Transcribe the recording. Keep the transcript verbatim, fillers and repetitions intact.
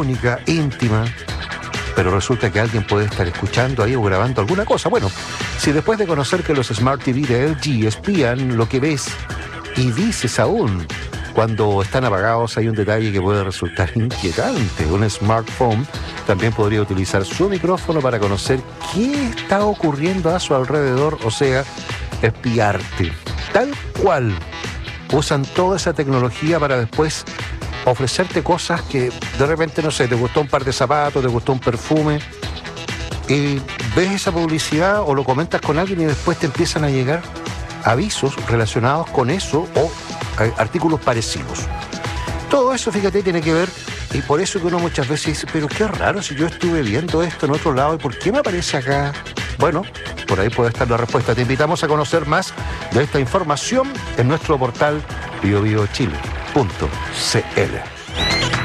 única, íntima, pero resulta que alguien puede estar escuchando ahí o grabando alguna cosa. Bueno, si después de conocer que los Smart T V de L G espían lo que ves y dices aún cuando están apagados, hay un detalle que puede resultar inquietante. Un smartphone también podría utilizar su micrófono para conocer qué está ocurriendo a su alrededor, o sea, espiarte. Tal cual. Usan toda esa tecnología para después ofrecerte cosas que de repente, no sé, te gustó un par de zapatos, te gustó un perfume, y ves esa publicidad o lo comentas con alguien y después te empiezan a llegar avisos relacionados con eso o eh, artículos parecidos. Todo eso, fíjate, tiene que ver, y por eso que uno muchas veces dice, pero qué raro si yo estuve viendo esto en otro lado y ¿por qué me aparece acá? Bueno, por ahí puede estar la respuesta. Te invitamos a conocer más de esta información en nuestro portal bio bio chile punto c l.